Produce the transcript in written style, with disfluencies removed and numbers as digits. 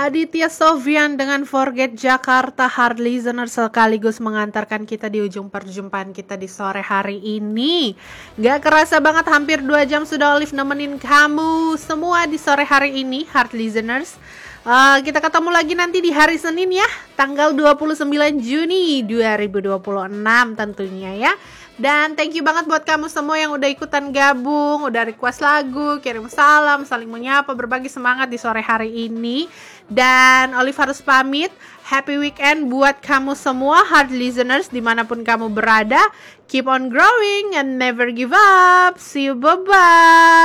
Aditya Sofyan dengan Forget Jakarta Hard Listener sekaligus mengantarkan kita di ujung perjumpaan kita di sore hari ini. Gak kerasa banget hampir 2 jam sudah Olive nemenin kamu semua di sore hari ini Hard Listeners. Kita ketemu lagi nanti di hari Senin ya, tanggal 29 Juni 2026 tentunya ya. Dan thank you banget buat kamu semua yang udah ikutan gabung, udah request lagu, kirim salam, saling menyapa, berbagi semangat di sore hari ini. Dan Olive harus pamit. Happy weekend buat kamu semua hard listeners dimanapun kamu berada. Keep on growing and never give up. See you, bye-bye.